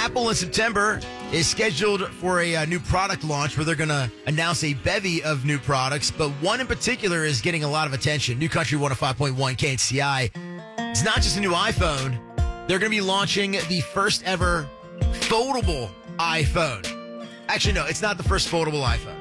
Apple in September is scheduled for a new product launch where they're going to announce a bevy of new products, but one in particular is getting a lot of attention. New Country 105.1 KHCI. It's not just a new iPhone. They're going to be launching the first ever foldable iPhone. Actually, no, it's not the first foldable iPhone.